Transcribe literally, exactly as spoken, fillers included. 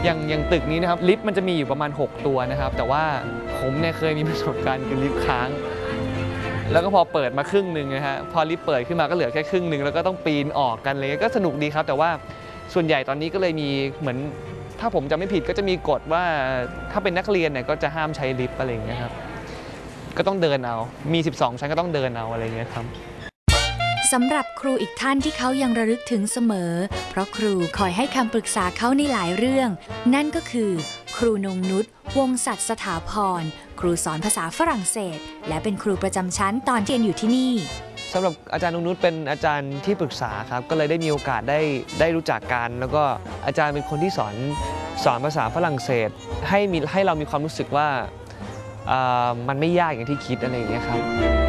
อย่างอย่างตึกนี้นะครับลิฟต์มันจะมีอยู่ประมาณหกตัวนะครับแต่ว่าผมเนี่ยเคยมีประสบการณ์คือลิฟต์ค้างแล้วก็พอเปิดมาครึ่งหนึ่งนะฮะพอลิฟต์เปิดขึ้นมาก็เหลือแค่ครึ่งหนึ่งแล้วก็ต้องปีนออกกันเลยก็สนุกดีครับแต่ว่าส่วนใหญ่ตอนนี้ก็เลยมีเหมือนถ้าผมจำไม่ผิดก็จะมีกฎว่าถ้าเป็นนักเรียนเนี่ยก็จะห้ามใช้ลิฟต์อะไรอย่างเงี้ยครับก็ต้องเดินเอามีสิบสองชั้นก็ต้องเดินเอาอะไรอย่างเงี้ยครับสำหรับครูอีกท่านที่เขายังระลึกถึงเสมอเพราะครูคอยให้คำปรึกษาเขาในหลายเรื่องนั่นก็คือครูนงนุชวงศักดิ์สถาพรครูสอนภาษาฝรั่งเศสและเป็นครูประจำชั้นตอนเรียนอยู่ที่นี่สำหรับอาจารย์นงนุชเป็นอาจารย์ที่ปรึกษาครับก็เลยได้มีโอกาสได้ได้รู้จักกันแล้วก็อาจารย์เป็นคนที่สอนสอนภาษาฝรั่งเศสให้มีให้เรามีความรู้สึกว่ามันไม่ยากอย่างที่คิดอะไรอย่างเงี้ยครับ